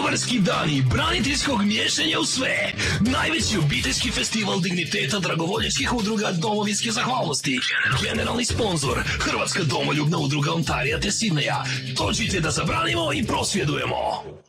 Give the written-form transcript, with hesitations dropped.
Oktobarski dani braniteljskog miješanja u sve. Najveći obiteljski festival digniteta dragovoljačkih udruga domovinske zahvalnosti. Generalni sponzor Hrvatska domoljubna udruga Ontarija te Sidneja. Dođite da zabranimo i prosvjedujemo.